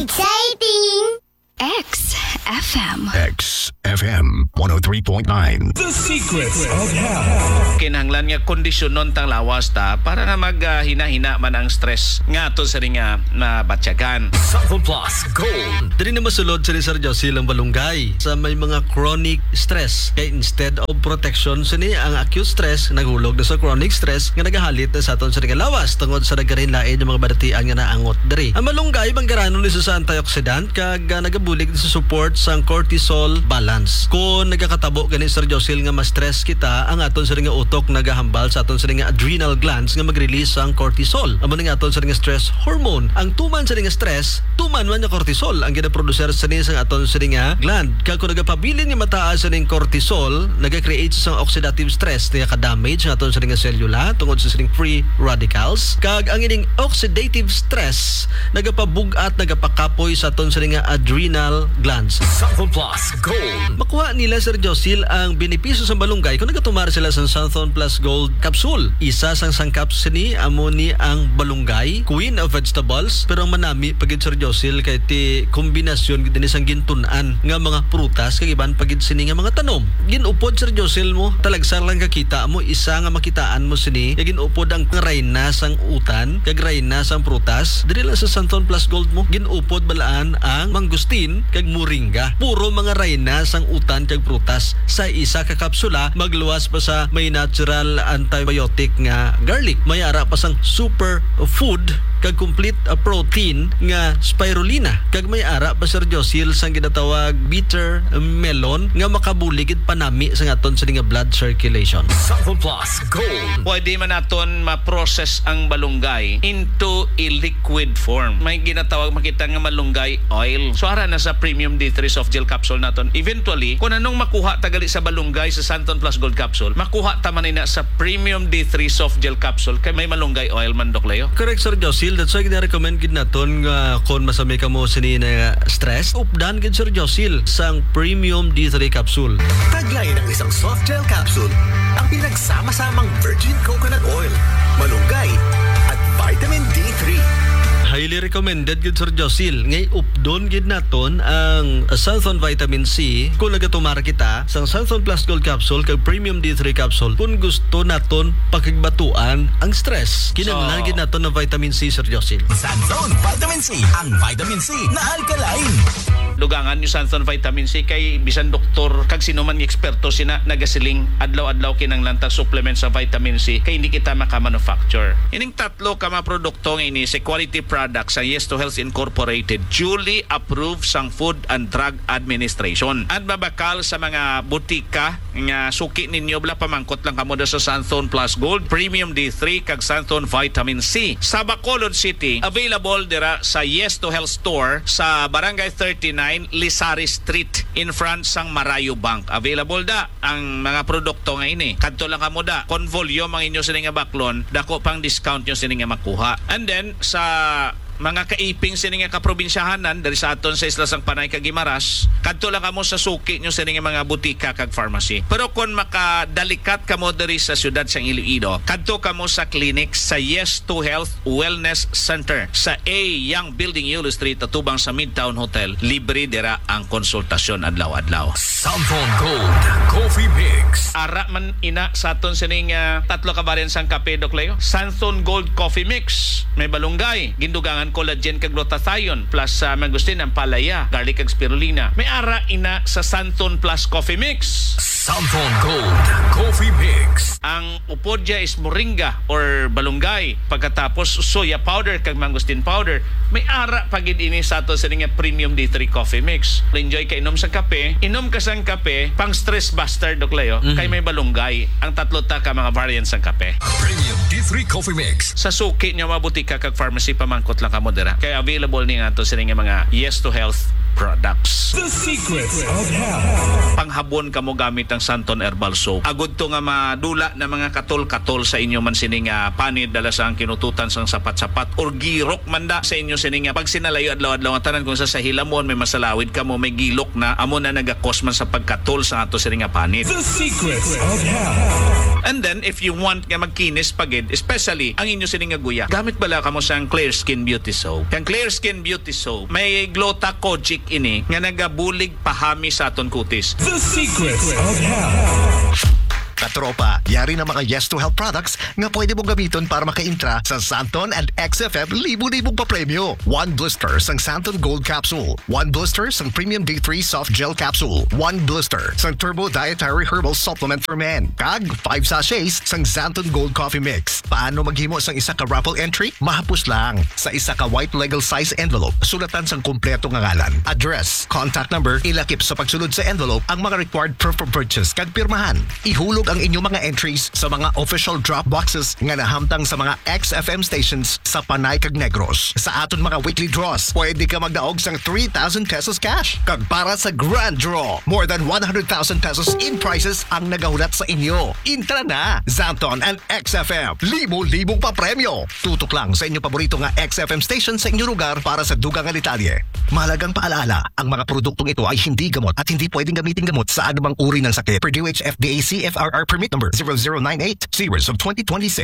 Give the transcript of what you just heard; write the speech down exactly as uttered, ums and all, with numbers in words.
Exciting! X F M. X F M one oh three point nine. The Secrets of Health. Kinahanglan nga kondisyon nun tang lawas ta para nga maghina-hina man ang stress nga to sa rin nga na batyagan. Sample Plus Gold. Dili na masulod si Sir Josie ang balunggay sa may mga chronic stress. Kaya instead of protection, sini ang acute stress naghulog na sa chronic stress nga nagahalit na sa aton sa ring lawas tungod sa nagarin lain yung mga baratian nga naangot diri. Ang balunggay banggaranon ni sa antioxidant kag uh, nagabulig sa support sa cortisol balance. Kung nagakatabo gani Sir Josie nga ma-stress kita, ang aton sa ring nga utok nagahambal sa aton sa ring nga adrenal glands nga mag-release ang cortisol. Amo nga aton sa ring nga stress hormone. Ang tuman sa ring nga stress, tuman man nga cortisol ang ginaproducer sa ning sa aton sa ring nga gland. Kag kung nagapabilin nga mataas sa ring cortisol, naga-create sa oxidative stress nga ka-damage nga aton sa ring nga selula tungod sa ring free radicals. Kag ang ining oxidative stress nagapabug-at nagapakapoy sa aton sa ring nga adrenal glands. Sample Plus Gold. Makuha nila Sir Josil ang benepisyo sa balunggay kung nagatumar sila sa Santhon Plus Gold Capsule. Isa sang sangkap sini amo ni ang balunggay, queen of vegetables, pero ang manami pagid Sir Josil kay ti kombinasyon gid ni sang gintunan nga mga prutas kag iban pagid sini nga mga tanom. Ginupod Sir Josil mo talagsar lang kakita mo isa nga makitaan mo sini kag ginupod ang rayna sang utan kag rayna sang prutas diri lang sa Santhon Plus Gold mo ginupod balaan ang mangustin kag moringa. Puro mga rayna sang utan kag prutas sa isa ka kapsula, magluwas pa sa may natural antibiotic nga garlic. May ara pa sang super food kag complete uh, protein nga spirulina. Kag may ara pa Sir Josil sang ginatawag bitter melon nga makabuligid panami sa aton sa nga blood circulation. Sample Plus Gold. Pwede man naton ma-process ang balunggay into a liquid form. May ginatawag makita nga malunggay oil. So ara na sa premium D three soft gel capsule naton. Eventually, kung anong makuha tagali sa balunggay sa Santhon Plus Gold capsule, makuha ta man na sa premium D three soft gel capsule kay may malunggay oil man Doc Leo. Correct Sir Josil, that's why gina-recommend gid naton nga kung masami ka mo sini na stress, updan gid Sir Josil sang premium D three capsule. Taglay ng isang soft gel capsule ang pinagsama-samang virgin coconut oil, malunggay at vitamin D three. Highly recommended gid Sir Josil. Ngay updon gid naton ang Santhon Vitamin C kung nagatumar kita sang Santhon Plus Gold Capsule kag Premium D three Capsule kung gusto naton pakigbatuan ang stress. Kinahanglan So, gid naton ng Vitamin C Sir Josil. Santhon Vitamin C, ang vitamin C na alkaline. Lugangan yung Santhon Vitamin C kay bisan doktor kag sino man eksperto sina nagasiling adlaw-adlaw kinang lantang supplement sa vitamin C kay hindi kita maka-manufacture. Ining tatlo ka mga produkto nga ini sa quality products sa Yes to Health Incorporated duly approved sang Food and Drug Administration. At mabakal sa mga butika nga suki ninyo bla pamangkot lang kamo sa Santhon Plus Gold, Premium D three kag Santhon Vitamin C. Sa Bacolod City, available dira sa Yes to Health Store sa Barangay thirty-nine Lisari Street in front sang Marayo Bank. Available da ang mga produkto nga ini. Kadto lang kamo da. Kon volume ang inyo sini nga baklon, dako pang discount nyo sini nga makuha. And then sa mga kaiping sini nga kaprobinsyahanan dari sa aton sa Isla sang Panay kag Guimaras, kadto lang kamo sa suki nyo sini nga mga butika kag pharmacy. Pero kon makadalikat kamo diri sa syudad sang Iloilo, kadto kamo sa clinic sa Yes to Health Wellness Center sa A Young Building Yulo Street atubang sa Midtown Hotel. Libre dira ang konsultasyon adlaw-adlaw. Samthon Gold Coffee Mix. Ara man ina sa aton sining uh, tatlo ka variant sang kape Doc Leo. Santhon Gold Coffee Mix, may balunggay, gindugangan collagen kag glutathione plus sa uh, mangustin ang palaya, garlic kag spirulina. May ara ina sa Santhon Plus Coffee Mix. Santhon Gold Coffee Mix. Ang upod dya is moringa or balunggay. Pagkatapos soya powder kag mangustin powder. May ara pagid ini sa ato sa nga Premium D three Coffee Mix. Enjoy ka inom sa kape. Inom ka sang kape pang stress buster Doc Leo. Mm-hmm. Kay may balunggay. Ang tatlo ta ka mga variants sang kape. Premium D three Coffee Mix. Sa suki nyo mga butika kag pharmacy pamangkot lang kamo dira. Kaya available ni nga to sa nga mga Yes to Health products. The secrets of health. Panghabon kamo gamit ang Santon Herbal Soap. Agud to nga madula na mga katol-katol sa inyo man sining uh, panid dala sa ang kinututan sang sapat-sapat or girok manda sa inyo sining uh, pag sinalayo adlaw-adlaw nga tanan kung sa sa hilamon may masalawid kamo may gilok na amo na nagakos man sa pagkatol sa ato sining uh, panid. The secrets of health. And then if you want nga magkinis pagid, especially ang inyo sining nga guya, gamit bala kamo sang Clear Skin Beauty Soap. Kang Clear Skin Beauty Soap may glucocorticoid ini nga nagabulig pahami sa aton kutis. The secrets of health. Katropa, yari na mga Yes to Health products nga pwede mong gamiton para maka-intra sa Santon and X F M libo-libong papremyo. One blister sang Santon Gold Capsule. One blister sang Premium D three Soft Gel Capsule. One blister sang Turbo Dietary Herbal Supplement for Men. Kag five sachets sang Santon Gold Coffee Mix. Paano maghimo sang isa ka raffle entry? Mahapos lang. Sa isa ka white legal size envelope, sulatan sang kumpleto nga ngalan, address, contact number, ilakip sa pagsulod sa envelope ang mga required proof of purchase kag pirmahan. Ihulog ang inyong mga entries sa mga official drop boxes nga nahamtang sa mga X F M stations sa Panay kag Negros. Sa aton mga weekly draws, pwede ka magdaog sang three thousand pesos cash. Kag para sa grand draw, more than one hundred thousand pesos in prizes ang nagahulat sa inyo. Intra na! Santon and X F M. Libo-libong pa premyo. Tutok lang sa inyong paborito nga X F M station sa inyong lugar para sa dugang nga detalye. Mahalagang paalala, ang mga produktong ito ay hindi gamot at hindi pwedeng gamitin gamot sa anumang uri ng sakit. Per D O H F D A C F R R permit number zero zero nine eight series of twenty twenty-six.